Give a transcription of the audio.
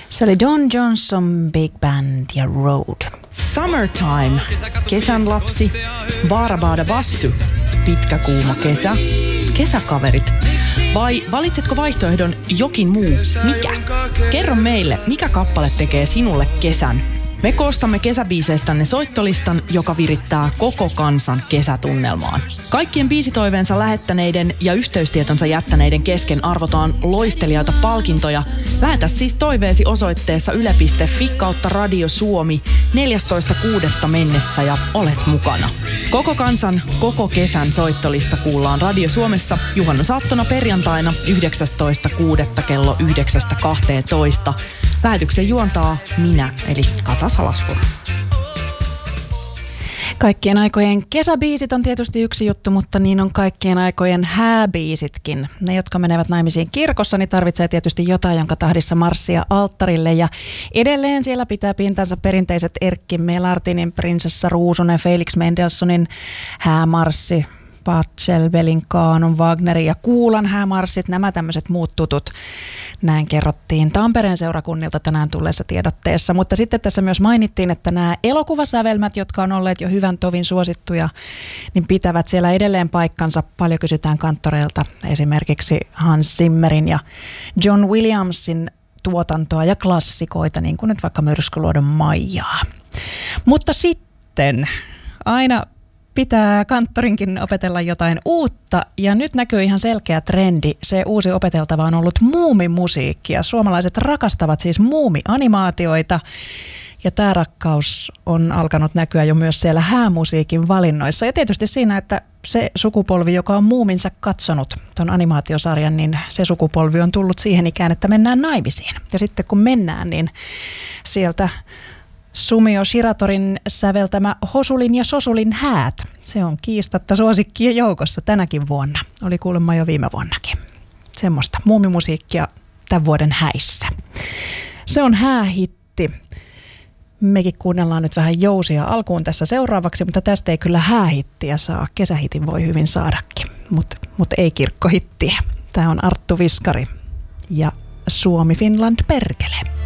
Se oli Don Johnson Big Band ja Road. Summertime, kesän lapsi, Baarabaada Bastu, pitkä kuuma kesä, kesäkaverit. Vai valitsetko vaihtoehdon jokin muu? Mikä? Kerro meille, mikä kappale tekee sinulle kesän. Me koostamme kesäbiiseistänne soittolistan, joka virittää koko kansan kesätunnelmaan. Kaikkien biisitoiveensa lähettäneiden ja yhteystietonsa jättäneiden kesken arvotaan loistelijaita palkintoja. Lähetä siis toiveesi osoitteessa yle.fi/Radio Suomi 14.6. mennessä ja olet mukana. Koko kansan, koko kesän soittolista kuullaan Radio Suomessa juhannusaattona perjantaina 19.6. kello 9.12. Lähetyksen juontaa minä, eli Kata Salaspuro. Kaikkien aikojen kesäbiisit on tietysti yksi juttu, mutta niin on kaikkien aikojen hääbiisitkin. Ne, jotka menevät naimisiin kirkossa, niin tarvitsee tietysti jotain, jonka tahdissa marssia alttarille. Ja edelleen siellä pitää pintansa perinteiset Erkki Melartinin, Prinsessa Ruusunen, Felix Mendelssohnin häämarssi, Pachelbelin, Kaanon, Wagnerin ja Kuulan häämarssit, nämä tämmöiset muut tutut. Näin kerrottiin Tampereen seurakunnilta tänään tulleessa tiedotteessa, mutta sitten tässä myös mainittiin, että nämä elokuvasävelmät, jotka on olleet jo hyvän tovin suosittuja, niin pitävät siellä edelleen paikkansa. Paljon kysytään kanttoreilta esimerkiksi Hans Zimmerin ja John Williamsin tuotantoa ja klassikoita, niin kuin nyt vaikka Myrskyluodon Maijaa. Mutta sitten aina pitää kanttorinkin opetella jotain uutta ja nyt näkyy ihan selkeä trendi. Se uusi opeteltava on ollut muumimusiikkia. Suomalaiset rakastavat siis muumianimaatioita ja tämä rakkaus on alkanut näkyä jo myös siellä häämusiikin valinnoissa. Ja tietysti siinä, että se sukupolvi, joka on Muuminsa katsonut ton animaatiosarjan, niin se sukupolvi on tullut siihen ikään, että mennään naimisiin. Ja sitten kun mennään, niin sieltä Sumio Shiratorin säveltämä Hosulin ja Sosulin häät. Se on kiistatta suosikkien joukossa tänäkin vuonna. Oli kuulemma jo viime vuonnakin. Semmoista muumimusiikkia tämän vuoden häissä. Se on häähitti. Mekin kuunnellaan nyt vähän jousia alkuun tässä seuraavaksi, mutta tästä ei kyllä häähittiä saa. Kesähitin voi hyvin saadakin, mutta ei kirkkohittiä. Tämä on Arttu Viskari ja Suomi Finland perkele.